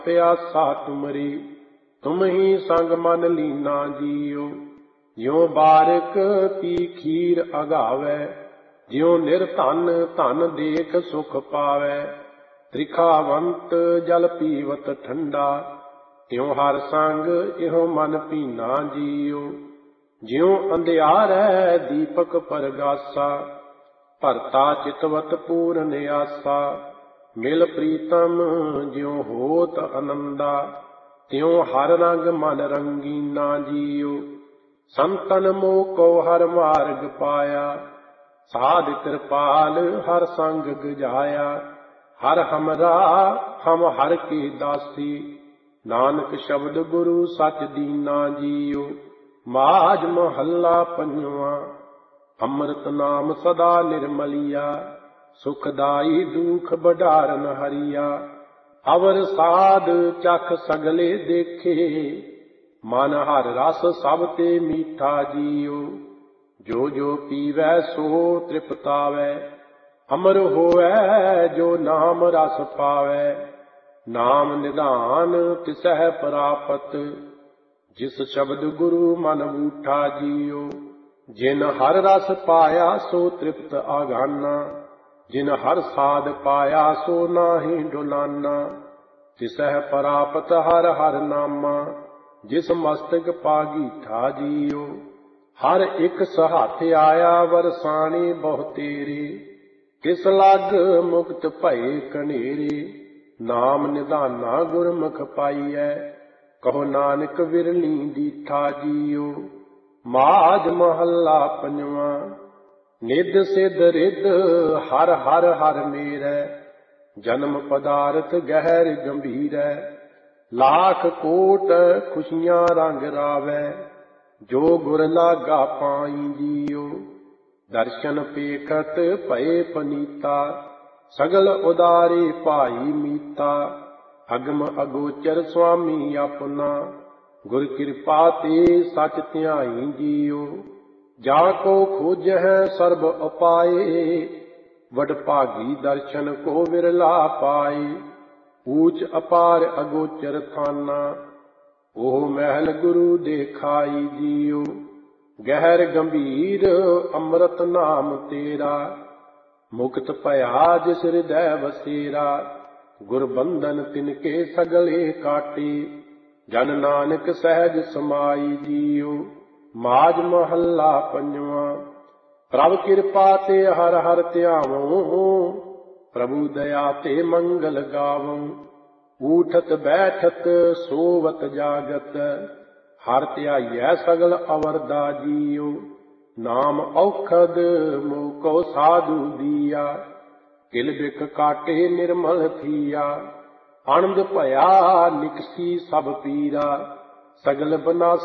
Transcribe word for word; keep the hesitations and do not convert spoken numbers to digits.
प्यासा तुमरी तुम ही संग मन लीना जियो। ज्यों बारिक पी खीर अगावै ज्यों निर्धन धन देख सुख पावै। त्रिखावंत जल पीवत ठंडा त्यों हर संग इहो मन पीना जियो। ज्यों अंधियारै दीपक परगासा भरता चितवत पूरन आसा। मिल प्रीतम ज्यों होत आनंदा त्यों हर रंग मन रंगीना जियो। संतन मोह को हर मार्ग पाया साध कृपाल हर संग गजाया। हर हमरा हम हर के दासी नानक शब्द गुरु सच दीना जियो। माज महला पंजवा अमृत नाम सदा निर्मलिया। सुखदाई दुख बडारन हरिया। अवर साध चख सगले देखे मन हर रस सब ते मीठा जियो। जो जो पीवै सो तृप्तावै अमर होवै जो नाम रस पावै। नाम निधान तिसह प्रापत जिस शब्द गुरु मन बूठा जियो। जिन हर रस पाया सो तृप्त आगाना जिन हर साध पाया सो नाहि डुलाना। तिसह प्रापत हर हर नामा जिस मस्तक पागीठा जियो। हर एक सहाथ आया वरसाने बहु तेरे किस लग मुक्त भये कनेरे। नाम निधाना गुरमुख पाइयै कहो नानक विरली दीठा जियो। माज महला पंजवा निध सिध रिध हर हर हर मेरै। जन्म पदार्थ गहर गंभीरै लाख कोट खुशियां रंग रावै। जो गुर लागा पाई जियो। दर्शन पेखत भये पनीता सगल उदारे भाई मीता। अगम अगोचर स्वामी अपना गुर कृपा ते सच ध्याई जियो। जाको खोज है सर्ब उपाये वड भागी दर्शन को विरला पाए। ऊच अपार अगोचर थाना ओह महल गुरु देखाई जियो। गहर गंभीर अमृत नाम तेरा मुक्त भया जिस हृदय बसेरा। गुर बंधन तिनके सगले काटे जन नानक सहज समाई जियो। माज महला पंजवा प्रभ कृपा ते हर हर ध्यावों प्रभु दया ते मंगल गावों। ऊठत बैठत सोवत जागत हर ध्याइयै सगल अवरदा जियो। नाम औखद मोको साधु दिया किल बिक काटे निर्मल थिया। आनंद भया निकसी सब पीरा सगल बना